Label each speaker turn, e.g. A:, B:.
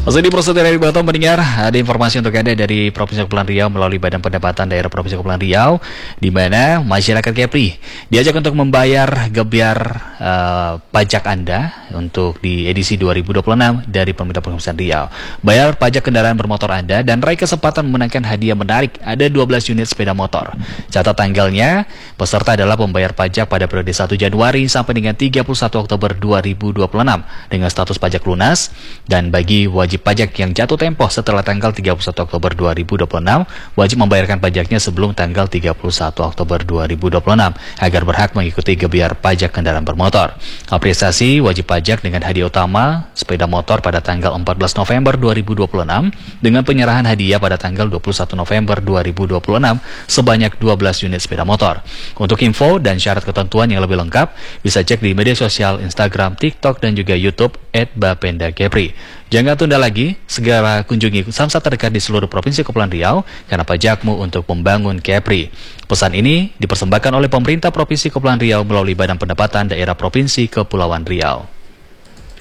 A: Masih di Prasetyo dari Batam mendengar ada informasi untuk Anda dari Provinsi Kepulauan Riau melalui Badan Pendapatan Daerah Provinsi Kepulauan Riau, di mana masyarakat Kepri diajak untuk membayar gebyar pajak Anda untuk di edisi 2026 dari Pemerintah Provinsi Riau. Bayar pajak kendaraan bermotor Anda dan raih kesempatan memenangkan hadiah menarik, ada 12 unit sepeda motor. Catat tanggalnya, peserta adalah pembayar pajak pada periode 1 Januari sampai dengan 31 Oktober 2026 dengan status pajak lunas, dan bagi wajib pajak yang jatuh tempo setelah tanggal 31 Oktober 2026 wajib membayarkan pajaknya sebelum tanggal 31 Oktober 2026 agar berhak mengikuti gebyar pajak kendaraan bermotor. Apresiasi wajib pajak dengan hadiah utama sepeda motor pada tanggal 14 November 2026 dengan penyerahan hadiah pada tanggal 21 November 2026 sebanyak 12 unit sepeda motor. Untuk info dan syarat ketentuan yang lebih lengkap bisa cek di media sosial Instagram, TikTok, dan juga YouTube @bapendakepri. Jangan tunda lagi, segera kunjungi samsat terdekat di seluruh Provinsi Kepulauan Riau karena pajakmu untuk membangun Kepri. Pesan ini dipersembahkan oleh pemerintah Provinsi Kepulauan Riau melalui Badan Pendapatan Daerah Provinsi Kepulauan Riau.